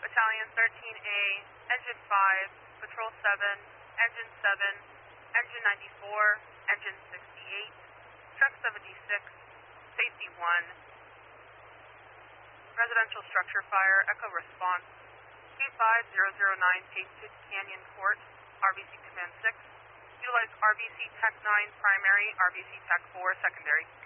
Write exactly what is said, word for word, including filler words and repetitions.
Battalion thirteen A, Engine five, Patrol seven, Engine seven, Engine ninety-four, Engine sixty-eight, Truck seventy-six, Safety one, Residential Structure Fire, Echo Response, K five zero zero nine, Painted Canyon Court, R B C Command six, utilize R B C Tech nine primary, R B C Tech four secondary.